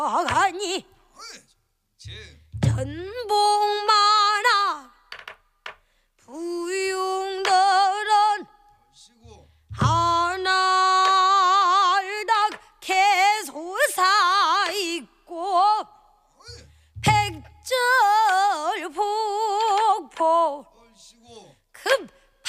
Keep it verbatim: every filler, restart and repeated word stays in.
가니 전복 많아 부용들은 하나당 개소사 있고 백전